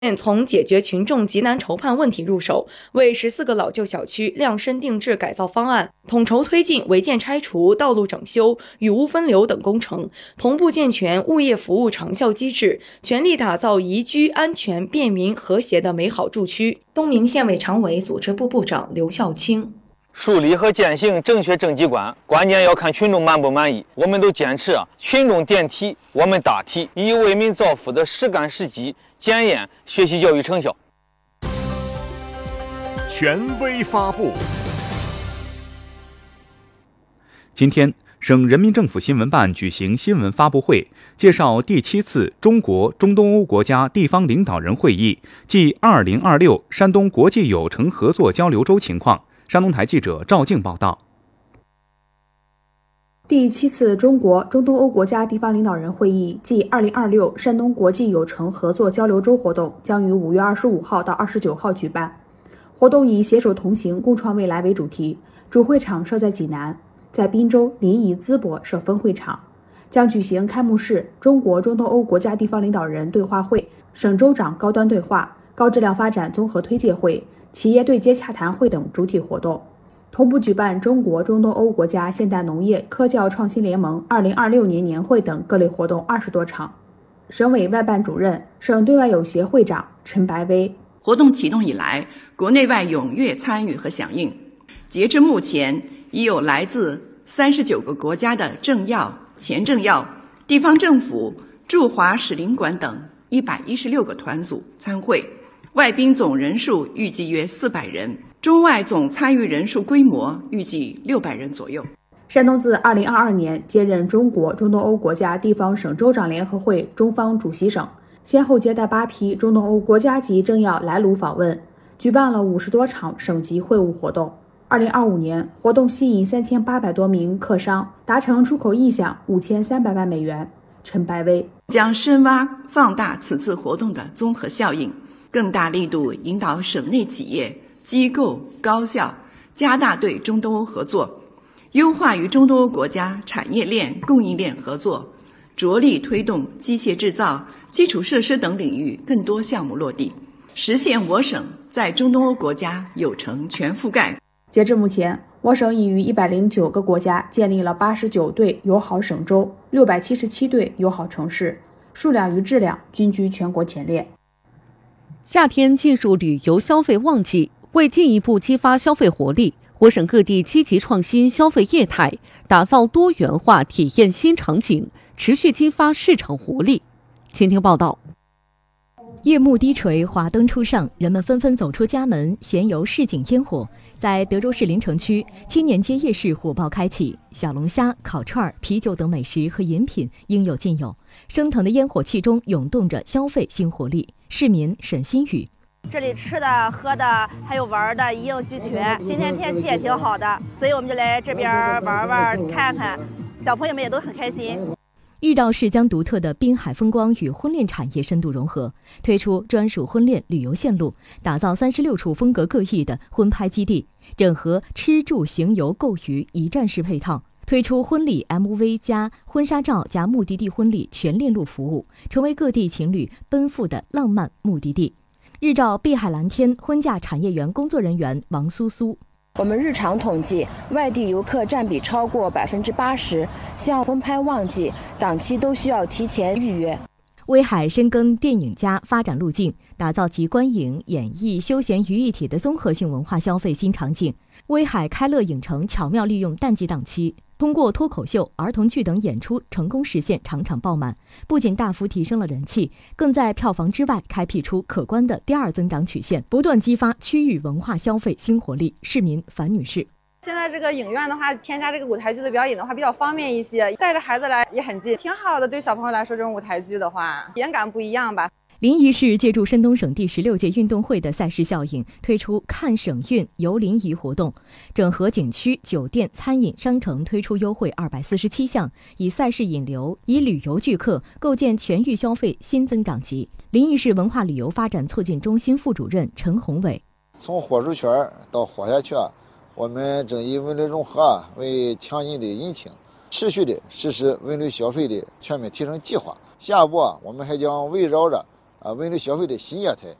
从解决群众急难筹盼问题入手，为14个老旧小区量身定制改造方案，统筹推进违建拆除、道路整修、雨污分流等工程，同步健全物业服务长效机制，全力打造宜居、安全、便民、和谐的美好住区。东明县委常委、组织部部长刘孝清。 树立和践行正确政绩观，关键要看群众满不满意。我们都坚持群众点题，我们答题，以为民造福的实干实绩检验学习教育成效。 权威发布。 今天，省人民政府新闻办举行新闻发布会，介绍第7次中国中东欧国家地方领导人会议暨2026山东国际友城合作交流周情况。山东台记者赵静报道。 第7次中国中东欧国家地方领导人会议暨2026山东国际友城合作交流周活动将于5月25号到29号举办。活动以携手同行共创未来为主题，主会场设在济南，在滨州临沂淄博设分会场，将举行开幕式、中国中东欧国家地方领导人对话会、省州长高端对话、高质量发展综合推介会、企业对接洽谈会等主体活动，同步举办中国中东欧国家现代农业科教创新联盟2026年年会等各类活动20多场。省委外办主任、省对外友协会长陈白薇。 活动启动以来，国内外踊跃参与和响应，截至目前，已有来自39个国家的政要、前政要、地方政府、驻华使领馆等116个团组参会，外宾总人数预计约400人，中外总参与人数规模预计600人左右。 山东自2022年接任中国中东欧国家地方省州长联合会中方主席省，先后接待8批中东欧国家级政要来鲁访问，举办了50多场省级会务活动。2025年，活动吸引3800多名客商，达成出口意向5300万美元。陈白薇将深挖放大此次活动的综合效应，更大力度引导省内企业、机构、高校加大对中东欧合作，优化与中东欧国家产业链、供应链合作，着力推动机械制造、基础设施等领域更多项目落地，实现我省在中东欧国家友城全覆盖。 截至目前，我省已于109个国家建立了89对友好省州、677对友好城市，数量与质量均居全国前列。 夏天进入旅游消费旺季，为进一步激发消费活力，我省各地积极创新消费业态，打造多元化体验新场景，持续激发市场活力。请听报道。 夜幕低垂，华灯初上，人们纷纷走出家门，闲游市井烟火。在德州市临城区，青年街夜市火爆开启，小龙虾、烤串、啤酒等美食和饮品应有尽有，升腾的烟火气中涌动着消费新活力。市民沈新宇： 这里吃的、喝的还有玩的一应俱全，今天天气也挺好的，所以我们就来这边玩玩看看，小朋友们也都很开心。 日照市将独特的滨海风光与婚恋产业深度融合，推出专属婚恋旅游线路，打造36处风格各异的婚拍基地，整合吃住行游购娱一站式配套，推出婚礼 MV 加婚纱照加目的地婚礼全链路服务，成为各地情侣奔赴的浪漫目的地。日照碧海蓝天婚嫁产业园工作人员王苏苏： 我们日常统计，外地游客占比超过80%，像婚拍旺季档期都需要提前预约。 威海深耕电影加发展路径，打造集观影、演艺、休闲于一体的综合性文化消费新场景。威海开乐影城巧妙利用淡季档期，通过脱口秀、儿童剧等演出，成功实现场场爆满，不仅大幅提升了人气，更在票房之外开辟出可观的第二增长曲线，不断激发区域文化消费新活力。市民樊女士： 现在这个影院的话，添加这个舞台剧的表演的话，比较方便一些，带着孩子来也很近，挺好的。对小朋友来说，这种舞台剧的话，体验感不一样吧。 临沂市借助山东省第16届运动会的赛事效应，推出看省运游临沂活动，整合景区、酒店、餐饮、商城，推出优惠247项，以赛事引流，以旅游聚客，构建全域消费新增长极。临沂市文化旅游发展促进中心副主任陈宏伟： 从活出圈到活下去，我们正以文旅融合为强劲的引擎，持续的实施文旅消费的全面提升计划。下一步我们还将围绕着文旅消费的新业态。